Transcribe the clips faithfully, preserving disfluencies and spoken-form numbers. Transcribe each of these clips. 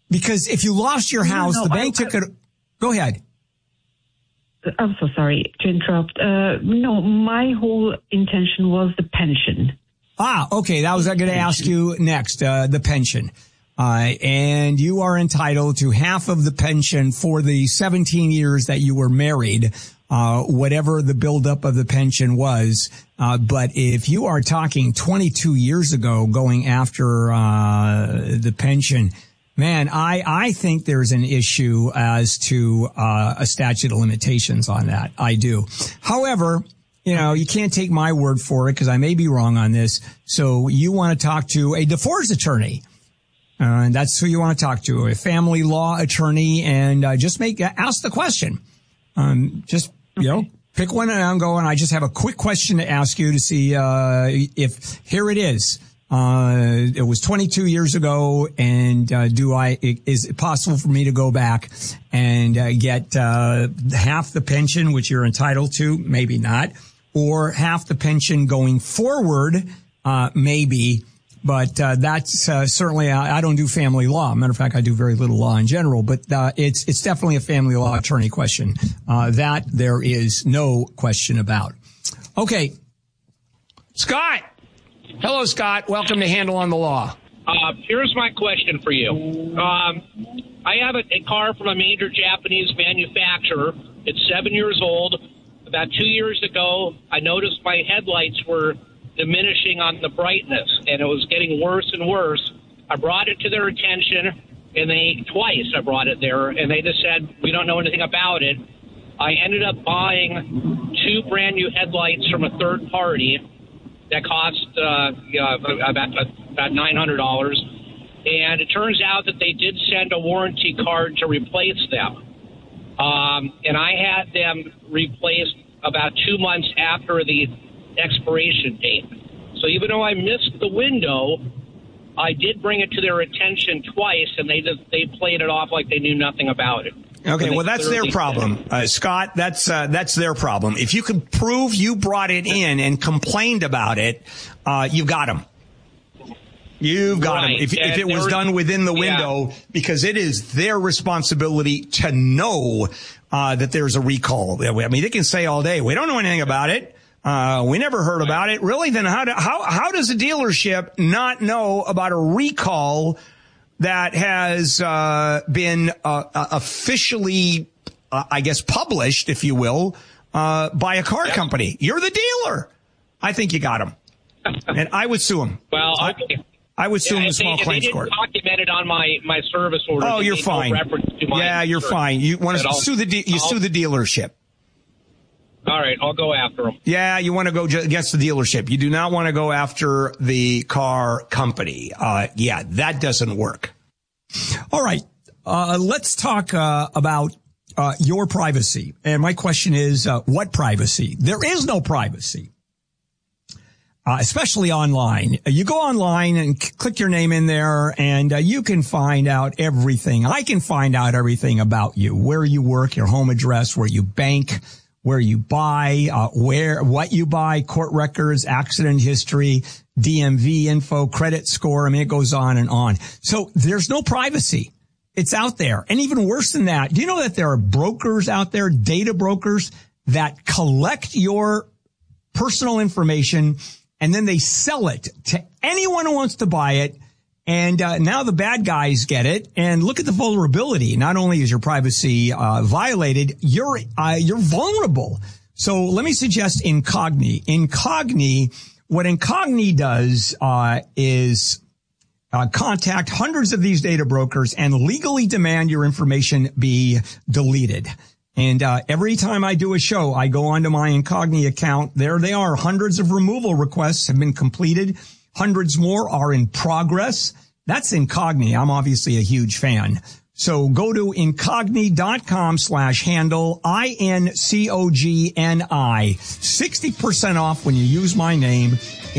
Because if you lost your house, no, no, the bank I, took it. Go ahead. I'm so sorry to interrupt. Uh, no, my whole intention was the pension. Ah, okay. That was I'm going to ask you next, uh, the pension. Uh, and you are entitled to half of the pension for the seventeen years that you were married, uh, whatever the buildup of the pension was. Uh, but if you are talking twenty-two years ago going after, uh, the pension, man, I, I think there's an issue as to, uh, a statute of limitations on that. I do. However, you know, you can't take my word for it because I may be wrong on this. So you want to talk to a divorce attorney. Uh, and that's who you want to talk to, a family law attorney, and uh, just make ask the question. Um, just, you know, pick one and I'm going, I just have a quick question to ask you to see uh, if, here it is. Uh, it was twenty-two years ago, and uh, do I, is it possible for me to go back and uh, get uh, half the pension, which you're entitled to? Maybe not. Or half the pension going forward, uh, maybe. But uh, that's uh, certainly, I, I don't do family law. Matter of fact, I do very little law in general. But uh, it's it's definitely a family law attorney question. Uh, that there is no question about. Okay. Scott. Hello, Scott. Welcome to Handle on the Law. Uh, here's my question for you. Um, I have a, a car from a major Japanese manufacturer. It's seven years old. About two years ago, I noticed my headlights were diminishing on the brightness, and it was getting worse and worse. I brought it to their attention, and they twice I brought it there, and they just said, we don't know anything about it. I ended up buying two brand new headlights from a third party that cost uh, you know, about, about nine hundred dollars, and it turns out that they did send a warranty card to replace them. Um, and I had them replaced about two months after the expiration date. So even though I missed the window, I did bring it to their attention twice, and they just, they played it off like they knew nothing about it. Okay, well, that's their problem, uh, Scott. That's uh, that's their problem. If you can prove you brought it in and complained about it, uh, you've got them. You've got right. them. If, if it was were, done within the window, yeah. because it is their responsibility to know uh, that there's a recall. I mean, they can say all day, we don't know anything about it. Uh, we never heard about it. Really? Then how do, how how does a dealership not know about a recall that has uh, been uh, officially, uh, I guess, published, if you will, uh, by a car yep. company? You're the dealer. I think you got them, and I would sue them. Well, okay. I would sue yeah, them in small they, claims they court. Document it on my, my service order. Oh, you're fine. No to my yeah, you're fine. You want to sue the de- you I'll, sue the dealership. All right, I'll go after them. Yeah, you want to go ju- against the dealership. You do not want to go after the car company. Uh, yeah, that doesn't work. All right, uh, let's talk uh, about uh, your privacy. And my question is, uh, what privacy? There is no privacy. Uh, especially online. You go online and c- click your name in there, and uh, you can find out everything. I can find out everything about you, where you work, your home address, where you bank, where you buy, uh, where, what you buy, court records, accident history, D M V info, credit score. I mean, it goes on and on. So there's no privacy. It's out there. And even worse than that, do you know that there are brokers out there, data brokers, that collect your personal information and then they sell it to anyone who wants to buy it. And uh, now the bad guys get it. And look at the vulnerability. Not only is your privacy uh, violated, you're uh, you're vulnerable. So let me suggest Incogni. Incogni, what Incogni does uh, is uh, contact hundreds of these data brokers and legally demand your information be deleted. And uh, every time I do a show, I go onto my Incogni account. There they are. Hundreds of removal requests have been completed. Hundreds more are in progress. That's Incogni. I'm obviously a huge fan. So go to incogni.com slash handle, I N C O G N I. sixty percent off when you use my name,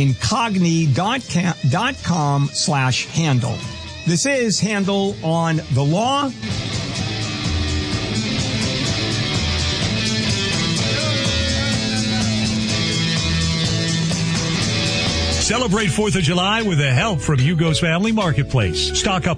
incogni.com slash handle. This is Handle on the Law. Celebrate fourth of July with the help from Hugo's Family Marketplace. Stock up